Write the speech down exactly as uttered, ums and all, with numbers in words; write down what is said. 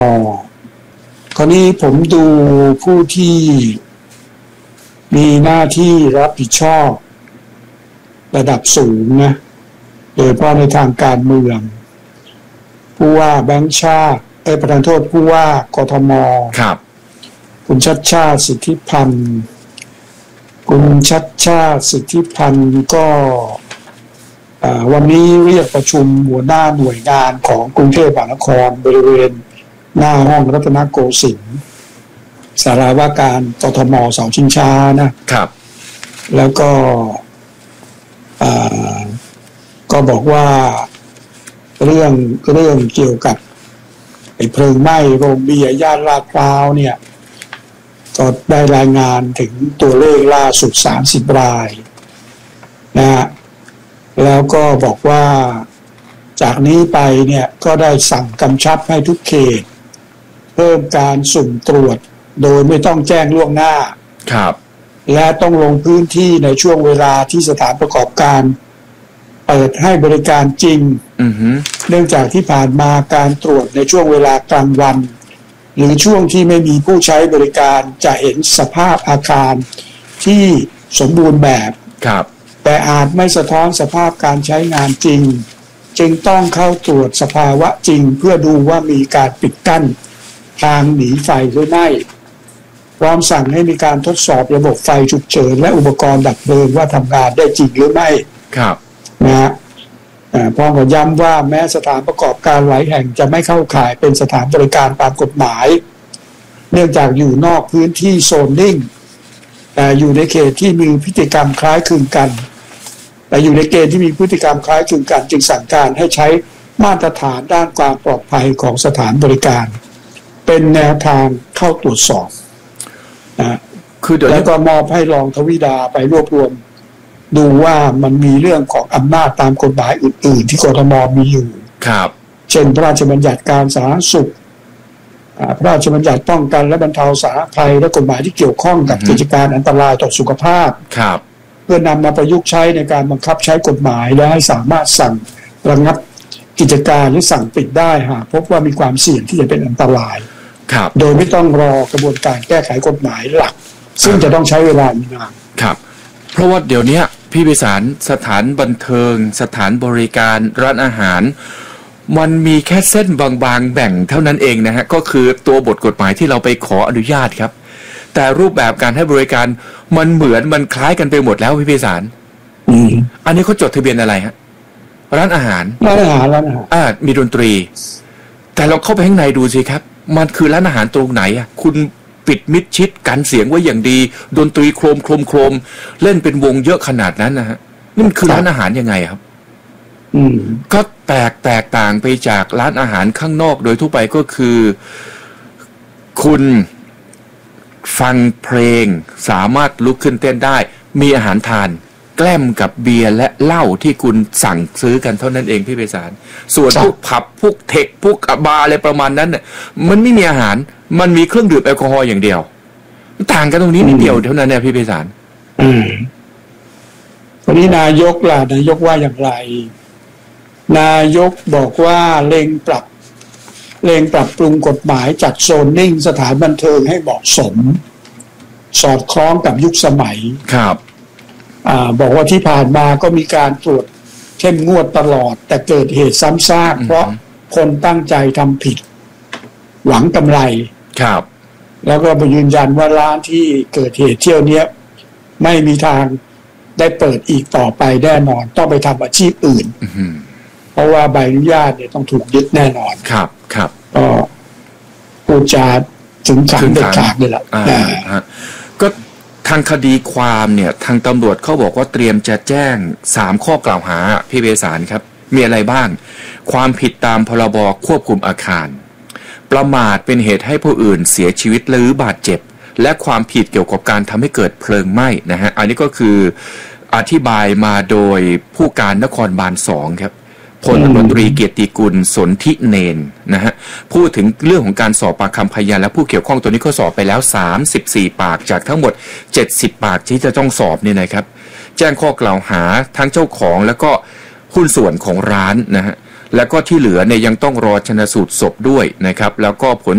คราวนี้ผมดูผู้ที่มีหน้าที่รับผิดชอบระดับสูงนะโดยเฉพาะในทางการเมืองผู้ว่าแบงค์ชาติเอ้ประธานโทษผู้ว่ากทมครับคุณชัชชาติสิทธิพันธ์คุณชัชชาติสิทธิพันธ์ก็วันนี้เรียกประชุมหัวหน้าหน่วยงานของกรุงเทพมหานครบริเวณหน้าห้องรัตนโกสินทร์ศาลาว่าการกทมเสาชิงช้านะครับแล้วก็ก็บอกว่าเรื่องเรื่องเกี่ยวกับไอ้เพลิงไหม้โรงเบียร์ย่านลาดพร้าวเนี่ยก็ได้รายงานถึงตัวเลขล่าสุดสามสิบรายนะฮะแล้วก็บอกว่าจากนี้ไปเนี่ยก็ได้สั่งกำชับให้ทุกเขตเพิ่มการสุ่มตรวจโดยไม่ต้องแจ้งล่วงหน้าครับและต้องลงพื้นที่ในช่วงเวลาที่สถานประกอบการเปิดให้บริการจริง mm-hmm. เนื่องจากที่ผ่านมาการตรวจในช่วงเวลากลางวันหรือช่วงที่ไม่มีผู้ใช้บริการจะเห็นสภาพอาคารที่สมบูรณ์แบบครับแต่อาจไม่สะท้อนสภาพการใช้งานจริงจึงต้องเข้าตรวจสภาวะจริงเพื่อดูว่ามีการปิดกั้นทางหนีไฟหรือไม่พร้อมสั่งให้มีการทดสอบระบบไฟฉุกเฉินและอุปกรณ์ดับเพลิงว่าทำงานได้จริงหรือไม่ครับนะฮะพร้อมกับย้ำว่าแม้สถานประกอบการหลายแห่งจะไม่เข้าข่ายเป็นสถานบริการตามกฎหมายเนื่องจากอยู่นอกพื้นที่โซนนิ่งแต่อยู่ในเขตที่มีพฤติกรรมคล้ายคลึงกันแต่อยู่ในเกณฑ์ที่มีพฤติกรรมคล้ายคลึงกันจึงสั่งการให้ใช้มาตรฐานด้านความปลอดภัยของสถานบริการเป็นแนวทางเข้าตรวจสอบนะคือแล้วก็มอบให้รองทวิดาไปรวบรวมดูว่ามันมีเรื่องของอำนาจตามกฎหมายอื่นๆที่กทมมีอยู่ครับเช่นพระราชบัญญัติการสาธารณสุขพระราชบัญญัติป้องกันและบรรเทาสาธารณภัยและกฎหมายที่เกี่ยวข้องกับกิจการอันตรายต่อสุขภาพครับเพื่อนำมาประยุกต์ใช้ในการบังคับใช้กฎหมายและให้สามารถสั่งระงับกิจการหรือสั่งปิดได้หากพบว่ามีความเสี่ยงที่จะเป็นอันตรายครับโดยไม่ต้องรอกระบวนการแก้ไขกฎหมายหลักซึ่งจะต้องใช้เวลานานครับเพราะว่าเดี๋ยวนี้พี่พิสารสถานบันเทิงสถานบริการร้านอาหารมันมีแค่เส้นบางๆแบ่งเท่านั้นเองนะฮะก็คือตัวบทกฎหมายที่เราไปขออนุญาตครับแต่รูปแบบการให้บริการมันเหมือนมันคล้ายกันไปหมดแล้วพี่พิสารอืมอันนี้เขาจดทะเบียนอะไรฮะร้านอาหารร้านอาหารร้านอาหารอ่ามีดนตรีแต่เราเข้าไปข้างในดูสิครับมันคือร้านอาหารตรงไหนอ่ะคุณปิดมิดชิดกันเสียงไว้อย่างดีดนตรีโครมโครมโครมเล่นเป็นวงเยอะขนาดนั้นนะฮะนี่มันคือร้านอาหารยังไงครับอืมก็แตกแตกต่างไปจากร้านอาหารข้างนอกโดยทั่วไปก็คือคุณฟังเพลงสามารถลุกขึ้นเต้นได้มีอาหารทานแกล้มกับเบียร์และเหล้าที่คุณสั่งซื้อกันเท่านั้นเองพี่ไพศาลส่วนพวกผับพวกเทคพวกบาร์อะไรประมาณนั้นเนี่ยมันไม่มีอาหารมันมีเครื่องดื่มแอลกอฮอล์อย่างเดียวต่างกันตรงนี้นิดเดียวเท่านั้นเนี่ยพี่ไพศาลอืมวันนี้นายกล่ะนายกว่าอย่างไรนายกบอกว่าเล็งปรับเล็งปรับปรุงกฎหมายจัดโซนนิ่งสถานบันเทิงให้เหมาะสมสอดคล้องกับยุคสมัยครับอ่าบอกว่าที่ผ่านมาก็มีการตรวจเข้มงวดตลอดแต่เกิดเหตุซ้ำซากเพราะคนตั้งใจทำผิดหวังกำไรครับแล้วก็ยืนยันว่าร้านที่เกิดเหตุเที่ยวนี้ไม่มีทางได้เปิดอีกต่อไปแน่นอนต้องไปทำอาชีพอื่นเพราะว่าใบอนุญาตเนี่ยต้องถูกยึดแน่นอนครับครับก็พูดจาถึงขังเด็ดขาดเลยล่ะก็ทางคดีความเนี่ยทางตำรวจเขาบอกว่าเตรียมจะแจ้งสามข้อกล่าวหาพี่เบสารครับมีอะไรบ้างความผิดตามพรบควบคุมอาคารประมาทเป็นเหตุให้ผู้อื่นเสียชีวิตหรือบาดเจ็บและความผิดเกี่ยวกับการทำให้เกิดเพลิงไหม้นะฮะอันนี้ก็คืออธิบายมาโดยผู้การนครบาลสองครับพลตำรวจตรีเกียรติกุลสนธิเนนนะฮะพูดถึงเรื่องของการสอบปากคำพยานและผู้เกี่ยวข้องตัวนี้ก็สอบไปแล้วสามสิบสี่ปากจากทั้งหมดเจ็ดสิบปากที่จะต้องสอบเนี่ยนะครับแจ้งข้อกล่าวหาทั้งเจ้าของแล้วก็หุ้นส่วนของร้านนะฮะแล้วก็ที่เหลือเนี่ยยังต้องรอชันสูตรศพด้วยนะครับแล้วก็ผล